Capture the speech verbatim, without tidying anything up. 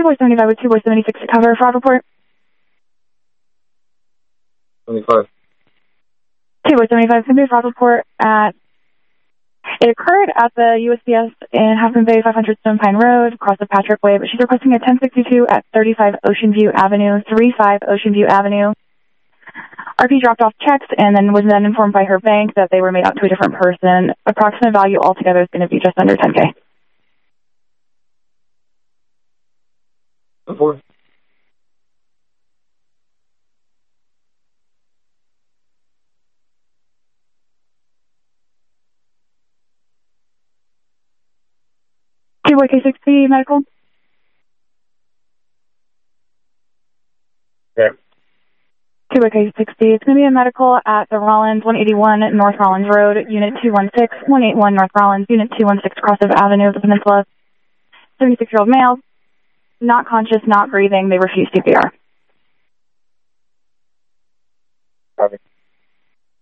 boy seventy-five with two boy seventy-six to cover. Fraud report. seventy-five. two boy seventy-five, can be a fraud report at... It occurred at the U S P S in Half Moon Bay, five hundred Stone Pine Road, across the Patrick Way, but she's requesting a ten sixty-two at thirty-five Ocean View Avenue, thirty-five Ocean View Avenue. R P dropped off checks and then was then informed by her bank that they were made out to a different person. Approximate value altogether is going to be just under ten K. Four. two boy K sixty medical. Yeah. two boy K sixty. It's going to be a medical at the Rollins, one eighty-one North Rollins Road, Unit two one six, one eighty-one North Rollins, Unit two one six, Crossov Avenue of the Peninsula. seventy-six-year-old male, not conscious, not breathing. They refuse C P R.